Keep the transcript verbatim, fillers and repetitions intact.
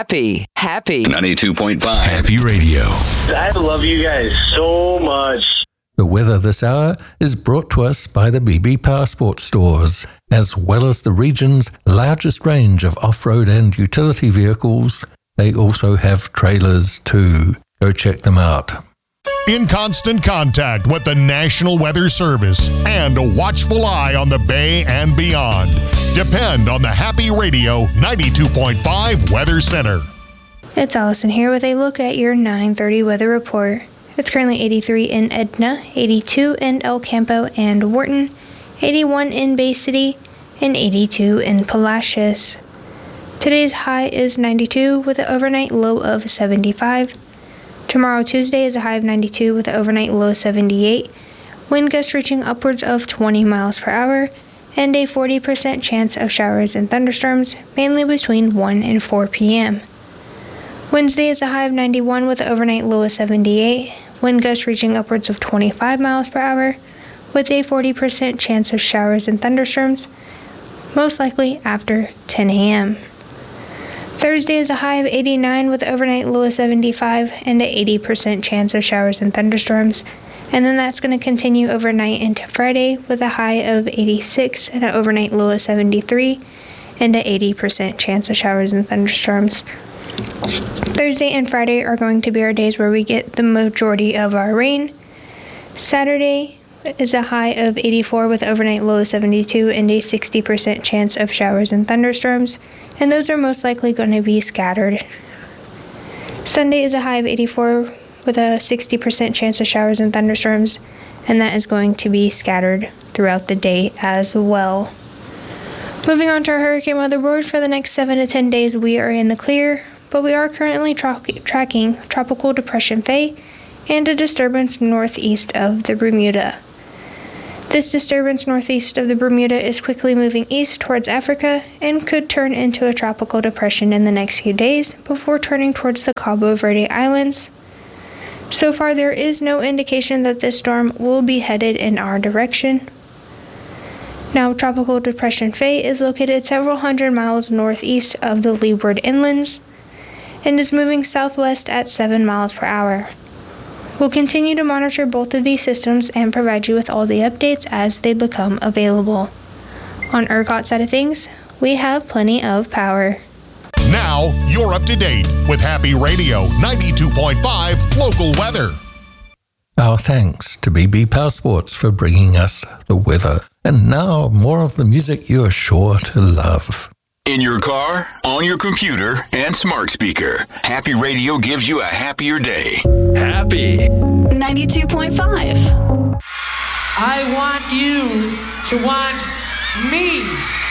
Happy, happy. ninety-two point five Happy Radio. I love you guys so much. The weather this hour is brought to us by the B B Powersport stores, as well as the region's largest range of off-road and utility vehicles. They also have trailers too. Go check them out. In constant contact with the National Weather Service and a watchful eye on the Bay and beyond. Depend on the Happy Radio ninety-two point five Weather Center. It's Allison here with a look at your nine thirty weather report. It's currently eighty-three in Edna, eighty-two in El Campo and Wharton, eighty-one in Bay City, and eighty-two in Palacios. Today's high is ninety-two with an overnight low of seventy-five. Tomorrow, Tuesday, is a high of ninety-two with an overnight low of seventy-eight, wind gusts reaching upwards of twenty miles per hour, and a forty percent chance of showers and thunderstorms, mainly between one and four p.m. Wednesday is a high of ninety-one with an overnight low of seventy-eight, wind gusts reaching upwards of twenty-five miles per hour, with a forty percent chance of showers and thunderstorms, most likely after ten a.m. Thursday is a high of eighty-nine with an overnight low of seventy-five and an eighty percent chance of showers and thunderstorms. And then that's going to continue overnight into Friday with a high of eighty-six and an overnight low of seventy-three and an eighty percent chance of showers and thunderstorms. Thursday and Friday are going to be our days where we get the majority of our rain. Saturday is a high of eighty-four with an overnight low of seventy-two and a sixty percent chance of showers and thunderstorms. And those are most likely going to be scattered. Sunday is a high of eighty-four with a sixty percent chance of showers and thunderstorms, and that is going to be scattered throughout the day as well. Moving on to our hurricane weather board, for the next seven to ten days we are in the clear, but we are currently tra- tracking Tropical Depression Faye and a disturbance northeast of the Bermuda. This disturbance northeast of the Bermuda is quickly moving east towards Africa and could turn into a tropical depression in the next few days before turning towards the Cabo Verde Islands. So far, there is no indication that this storm will be headed in our direction. Now, Tropical Depression Faye is located several hundred miles northeast of the Leeward Inlands and is moving southwest at seven miles per hour. We'll continue to monitor both of these systems and provide you with all the updates as they become available. On ERCOT side of things, we have plenty of power. Now, you're up to date with Happy Radio ninety-two point five local weather. Our thanks to B B Powersports for bringing us the weather. And now, more of the music you're sure to love. In your car, on your computer, and smart speaker, Happy Radio gives you a happier day. Happy ninety-two point five. I want you to want me.